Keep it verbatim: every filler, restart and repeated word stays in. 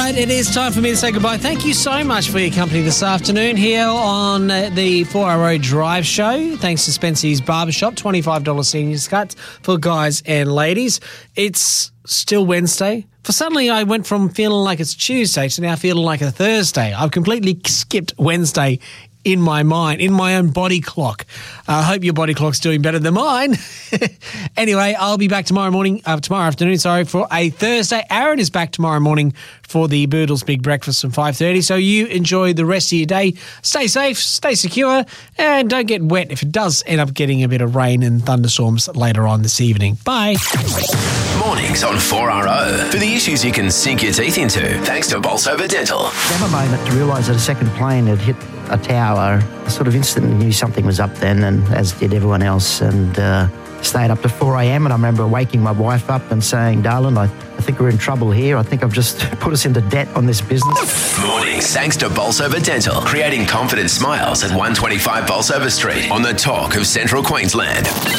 right, it is time for me to say goodbye. Thank you so much for your company this afternoon here on uh, the four R O Drive Show. Thanks to Spency's Barbershop, twenty-five dollars seniors cuts for guys and ladies. It's still Wednesday. For suddenly I went from feeling like it's Tuesday to now feeling like a Thursday. I've completely skipped Wednesday in my mind, in my own body clock. I uh, hope your body clock's doing better than mine. Anyway, I'll be back tomorrow morning, uh, tomorrow afternoon, sorry, for a Thursday. Aaron is back tomorrow morning for the Boodles Big Breakfast from five thirty. So you enjoy the rest of your day. Stay safe, stay secure, and don't get wet if it does end up getting a bit of rain and thunderstorms later on this evening. Bye. Mornings on four R O. For the issues you can sink your teeth into, thanks to Bolsover Dental. I had a moment to realise that a second plane had hit a tower. I sort of instantly knew something was up then, and as did everyone else, and uh, stayed up to four a.m. and I remember waking my wife up and saying, darling, I, I think we're in trouble here. I think I've just put us into debt on this business. Mornings thanks to Bolsover Dental, creating confident smiles at one twenty-five Bolsover Street on the talk of Central Queensland.